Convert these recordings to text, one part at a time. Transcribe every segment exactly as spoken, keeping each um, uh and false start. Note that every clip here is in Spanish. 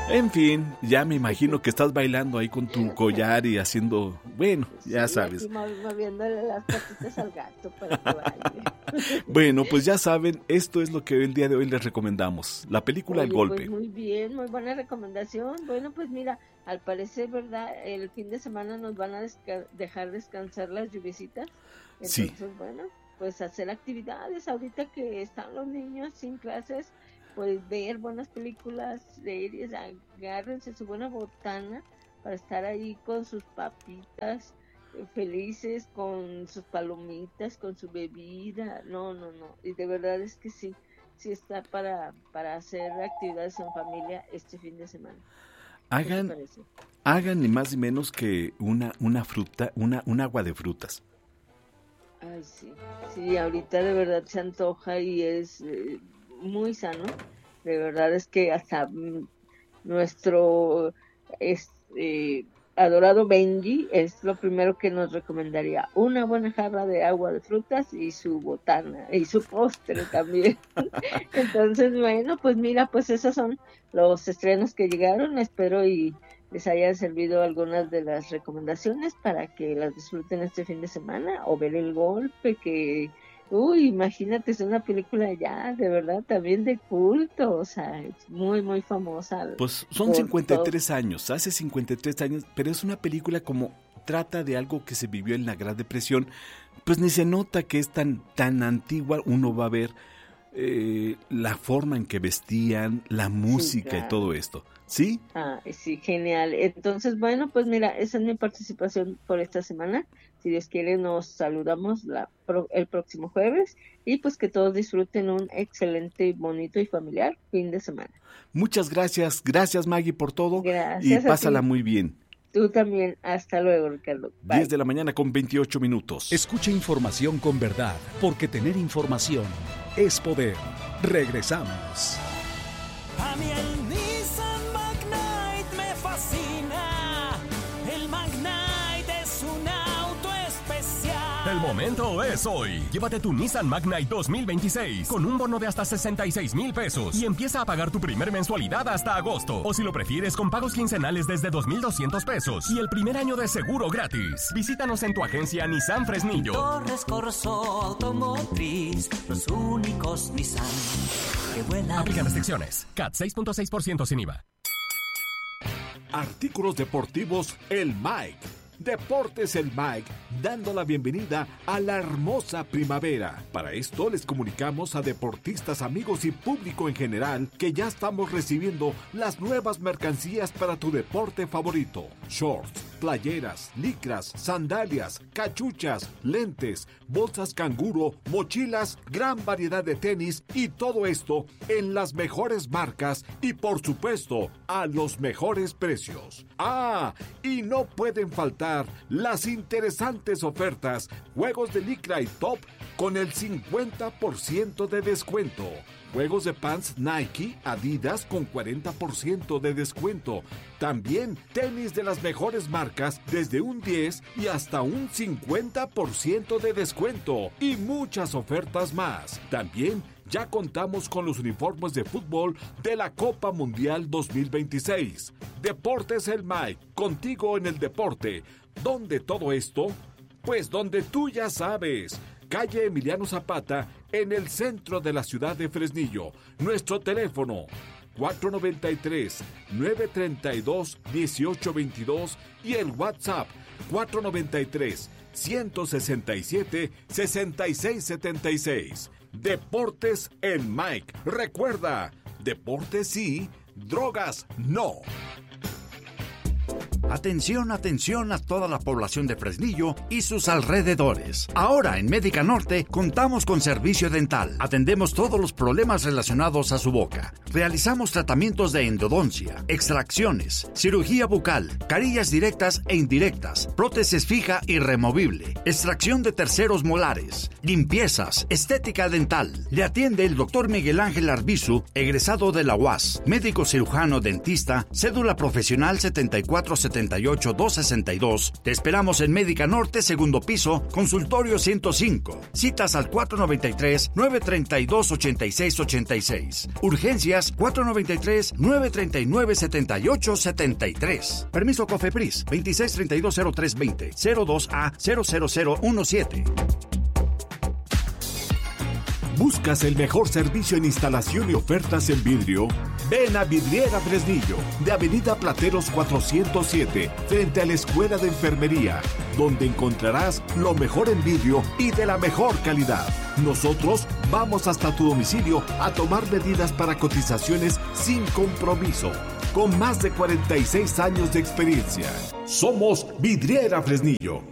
En fin, ya me imagino que estás bailando ahí con tu collar y haciendo, bueno, ya Sí, sabes. aquí movi- moviéndole las patitas al gato para que baile. Bueno, pues ya saben, esto es lo que el día de hoy les recomendamos. La película El Oye, Golpe. pues muy bien, muy buena recomendación. Bueno, pues mira, al parecer, ¿verdad? El fin de semana nos van a desca- dejar descansar las lluviecitas. Sí. Entonces, bueno, pues hacer actividades ahorita que están los niños sin clases, pues ver buenas películas, series, agárrense su buena botana para estar ahí con sus papitas, eh, felices, con sus palomitas, con su bebida. No, no, no. Y de verdad es que sí, sí está para, para hacer actividades en familia este fin de semana. ¿Qué te Hagan, parece? hagan ni más ni menos que una, una fruta, una, un agua de frutas. Ay, sí, sí, ahorita de verdad se antoja y es eh, muy sano. De verdad es que hasta mm, nuestro este, adorado Benji es lo primero que nos recomendaría. Una buena jarra de agua de frutas y su botana y su postre también. Entonces, bueno, pues mira, pues esos son los estrenos que llegaron. Espero y les hayan servido algunas de las recomendaciones para que las disfruten este fin de semana o ver El Golpe, que, uy, imagínate, es una película ya, de verdad, también de culto, o sea, es muy, muy famosa. Pues son por cincuenta y todo. tres años, hace cincuenta y tres años, pero es una película como trata de algo que se vivió en la Gran Depresión, pues ni se nota que es tan, tan antigua. Uno va a ver eh, la forma en que vestían, la música claro. y todo esto, ¿sí? Ah, sí, genial. Entonces, bueno, pues mira, esa es mi participación por esta semana. Si Dios quiere, nos saludamos la, pro- el próximo jueves y pues que todos disfruten un excelente, bonito y familiar fin de semana. Muchas gracias, gracias Maggie por todo y Gracias a pásala ti. muy bien. Tú también. Hasta luego, Ricardo. Bye. diez de la mañana con veintiocho minutos. Escucha información con verdad, porque tener información es poder. Regresamos. A mí el Nissan Magnite me fascina. El Magnite es un auto especial. El momento es hoy. Llévate tu Nissan Magnite dos mil veintiséis con un bono de hasta sesenta y seis mil pesos y empieza a pagar tu primer mensualidad hasta agosto. O si lo prefieres, con pagos quincenales desde dos mil doscientos pesos y el primer año de seguro gratis. Visítanos en tu agencia Nissan Fresnillo. Torres Corso Automotriz, los únicos Nissan que vuelan. Aplican restricciones. C A T seis punto seis por ciento sin I V A. Artículos deportivos El Mike. Deportes El Mike, dando la bienvenida a la hermosa primavera. Para esto les comunicamos a deportistas, amigos y público en general que ya estamos recibiendo las nuevas mercancías para tu deporte favorito. Shorts, playeras, licras, sandalias, cachuchas, lentes, bolsas canguro, mochilas, gran variedad de tenis y todo esto en las mejores marcas y por supuesto a los mejores precios. Ah, y no pueden faltar las interesantes ofertas, juegos de licra y top con el cincuenta por ciento de descuento. Juegos de pants Nike, Adidas con cuarenta por ciento de descuento. También tenis de las mejores marcas desde un diez y hasta un cincuenta por ciento de descuento. Y muchas ofertas más. También ya contamos con los uniformes de fútbol de la Copa Mundial dos mil veintiséis. Deportes El Mike, contigo en el deporte. ¿Dónde todo esto? Pues donde tú ya sabes. Calle Emiliano Zapata, en el centro de la ciudad de Fresnillo. Nuestro teléfono cuatro noventa y tres, nueve treinta y dos, dieciocho veintidós y el WhatsApp cuatro noventa y tres, ciento sesenta y siete, sesenta y seis setenta y seis. Deportes El Mike. Recuerda, deportes sí, drogas no. Atención, atención a toda la población de Fresnillo y sus alrededores. Ahora en Médica Norte contamos con servicio dental. Atendemos todos los problemas relacionados a su boca. Realizamos tratamientos de endodoncia, extracciones, cirugía bucal, carillas directas e indirectas, prótesis fija y removible, extracción de terceros molares, limpiezas, estética dental. Le atiende el doctor Miguel Ángel Arbizu, egresado de la U A S, médico cirujano dentista, cédula profesional setenta y cuatro setenta setenta y ocho, doscientos sesenta y dos. Te esperamos en Médica Norte, segundo piso, consultorio ciento cinco. Citas al cuatro noventa y tres, nueve treinta y dos, ochenta y seis ochenta y seis. Urgencias cuatro noventa y tres, nueve treinta y nueve, setenta y ocho setenta y tres. Permiso COFEPRIS veintiséis treinta y dos cero tres veinte, cero dos A cero cero cero uno siete. ¿Buscas el mejor servicio en instalación y ofertas en vidrio? Ven a Vidriera Fresnillo, de Avenida Plateros cuatrocientos siete, frente a la Escuela de Enfermería, donde encontrarás lo mejor en vidrio y de la mejor calidad. Nosotros vamos hasta tu domicilio a tomar medidas para cotizaciones sin compromiso, con más de cuarenta y seis años de experiencia. Somos Vidriera Fresnillo.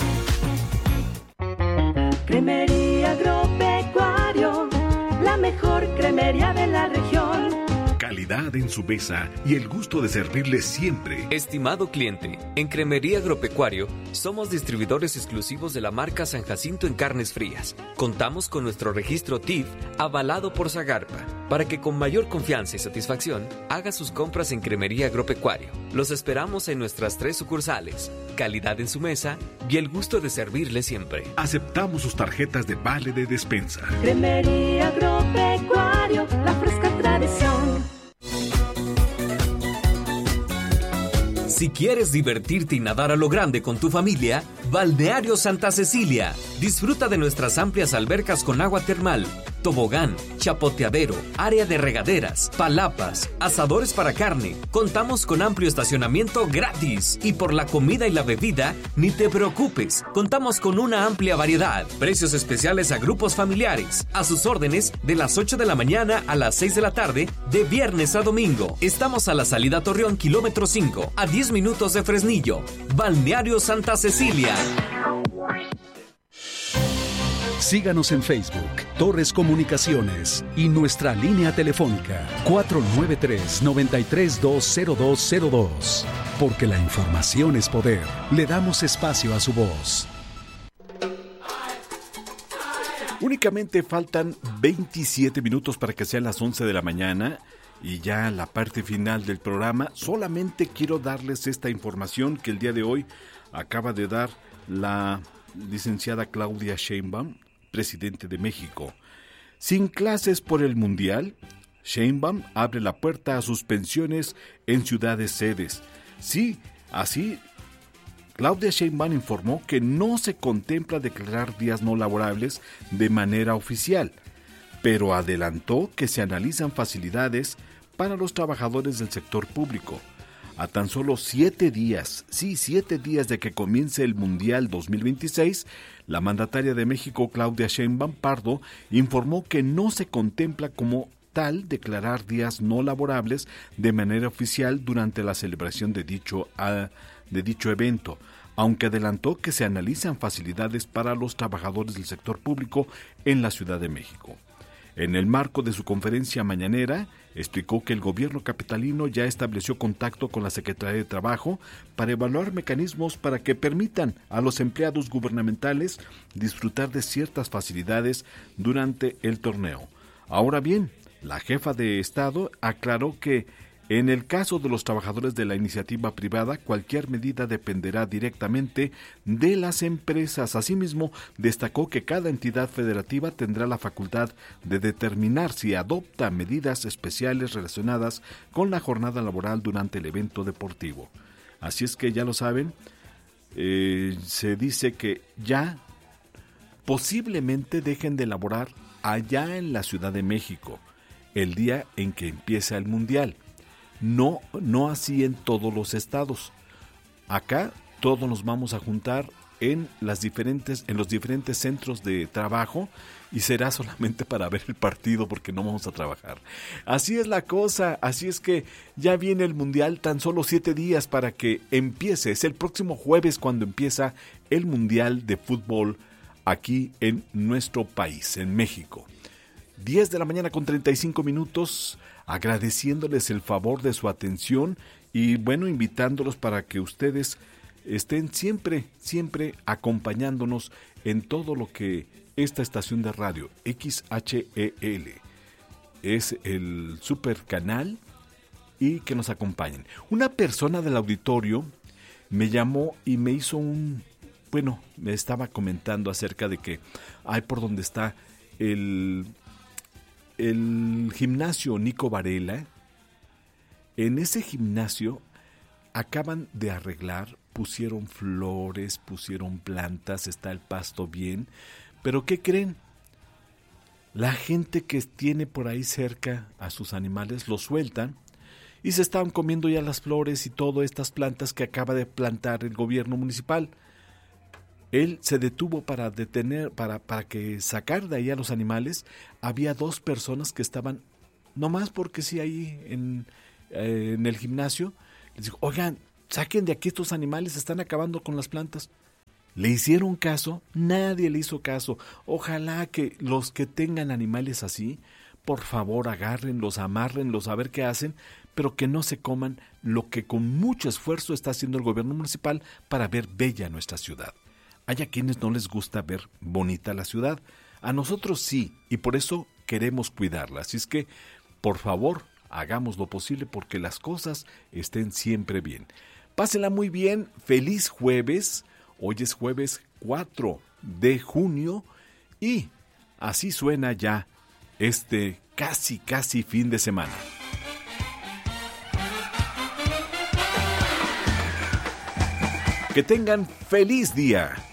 Cremería Agropecuario, la mejor cremería de la región. Calidad en su mesa y el gusto de servirle siempre. Estimado cliente, en Cremería Agropecuario somos distribuidores exclusivos de la marca San Jacinto en carnes frías. Contamos con nuestro registro T I F avalado por Zagarpa, para que con mayor confianza y satisfacción haga sus compras en Cremería Agropecuario. Los esperamos en nuestras tres sucursales. Calidad en su mesa y el gusto de servirle siempre. Aceptamos sus tarjetas de vale de despensa. Cremería Agropecuario, la fresca tradición. Si quieres divertirte y nadar a lo grande con tu familia, Balneario Santa Cecilia. Disfruta de nuestras amplias albercas con agua termal, tobogán, chapoteadero, área de regaderas, palapas, asadores para carne. Contamos con amplio estacionamiento gratis. Y por la comida y la bebida, ni te preocupes. Contamos con una amplia variedad. Precios especiales a grupos familiares. A sus órdenes de las ocho de la mañana a las seis de la tarde, de viernes a domingo. Estamos a la salida a Torreón, kilómetro cinco, a diez minutos de Fresnillo. Balneario Santa Cecilia. Síganos en Facebook, Torres Comunicaciones, y nuestra línea telefónica cuatro nueve tres, nueve tres dos, cero dos cero dos. Porque la información es poder. Le damos espacio a su voz. Únicamente faltan veintisiete minutos para que sean las once de la mañana y ya la parte final del programa. Solamente quiero darles esta información que el día de hoy acaba de dar la licenciada Claudia Sheinbaum, presidente de México. Sin clases por el Mundial, Sheinbaum abre la puerta a suspensiones en ciudades sedes. Sí, así, Claudia Sheinbaum informó que no se contempla declarar días no laborables de manera oficial, pero adelantó que se analizan facilidades para los trabajadores del sector público. A tan solo siete días, sí, siete días de que comience el Mundial dos mil veintiséis, la mandataria de México, Claudia Sheinbaum Pardo, informó que no se contempla como tal declarar días no laborables de manera oficial durante la celebración de dicho, uh, de dicho evento, aunque adelantó que se analizan facilidades para los trabajadores del sector público en la Ciudad de México. En el marco de su conferencia mañanera, explicó que el gobierno capitalino ya estableció contacto con la Secretaría de Trabajo para evaluar mecanismos para que permitan a los empleados gubernamentales disfrutar de ciertas facilidades durante el torneo. Ahora bien, la jefa de Estado aclaró que en el caso de los trabajadores de la iniciativa privada, cualquier medida dependerá directamente de las empresas. Asimismo, destacó que cada entidad federativa tendrá la facultad de determinar si adopta medidas especiales relacionadas con la jornada laboral durante el evento deportivo. Así es que ya lo saben, eh, se dice que ya posiblemente dejen de laborar allá en la Ciudad de México el día en que empieza el Mundial. No, no así en todos los estados. Acá todos nos vamos a juntar en las diferentes, en los diferentes centros de trabajo y será solamente para ver el partido porque no vamos a trabajar. Así es la cosa, así es que ya viene el Mundial, tan solo siete días para que empiece. Es el próximo jueves cuando empieza el Mundial de Fútbol aquí en nuestro país, en México. diez de la mañana con treinta y cinco minutos, agradeciéndoles el favor de su atención y bueno, invitándolos para que ustedes estén siempre, siempre acompañándonos en todo lo que esta estación de radio X H E L es el super canal y que nos acompañen. Una persona del auditorio me llamó y me hizo un, bueno, me estaba comentando acerca de que hay por donde está el, el gimnasio Nico Varela. En ese gimnasio acaban de arreglar, pusieron flores, pusieron plantas, está el pasto bien, pero ¿qué creen? La gente que tiene por ahí cerca a sus animales los sueltan y se estaban comiendo ya las flores y todas estas plantas que acaba de plantar el gobierno municipal. Él se detuvo para detener, para, para que sacar de ahí a los animales. Había dos personas que estaban, nomás porque sí, ahí en, eh, en el gimnasio. Les dijo, oigan, saquen de aquí estos animales, están acabando con las plantas. ¿Le hicieron caso? Nadie le hizo caso. Ojalá que los que tengan animales así, por favor agárrenlos, amárrenlos, a ver qué hacen, pero que no se coman lo que con mucho esfuerzo está haciendo el gobierno municipal para ver bella nuestra ciudad. Hay a quienes no les gusta ver bonita la ciudad. A nosotros sí, y por eso queremos cuidarla. Así es que, por favor, hagamos lo posible porque las cosas estén siempre bien. Pásenla muy bien. Feliz jueves. Hoy es jueves cuatro de junio y así suena ya este casi, casi fin de semana. Que tengan feliz día.